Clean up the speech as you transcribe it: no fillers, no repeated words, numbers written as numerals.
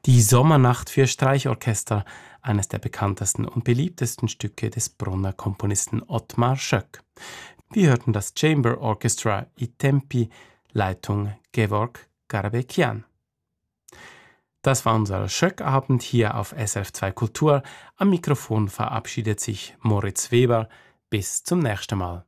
Die Sommernacht für Streichorchester, eines der bekanntesten und beliebtesten Stücke des Brunner Komponisten Ottmar Schöck. Wir hörten das Chamber Orchestra I Tempi, Leitung Georg Garbekian. Das war unser Schöck-Abend hier auf SRF2 Kultur. Am Mikrofon verabschiedet sich Moritz Weber. Bis zum nächsten Mal.